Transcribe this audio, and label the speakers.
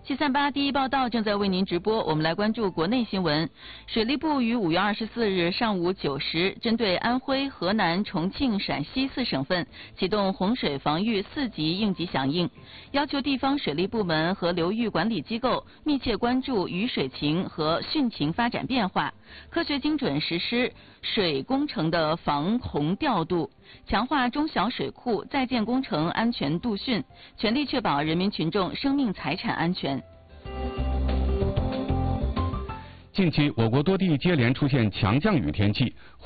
Speaker 1: 738第一报道正在为您直播，我们来关注国内新闻。水利部于5月24日上午9时，针对安徽、河南、重庆、陕西4省份启动洪水防御4级应急响应，要求地方水利部门和流域管理机构密切关注雨水情和汛情发展变化，科学精准实施水工程的防洪调度，强化中小水库在建工程安全度汛，全力确保人民群众生命财产安全。
Speaker 2: 近期，我国多地接连出现强降雨天气。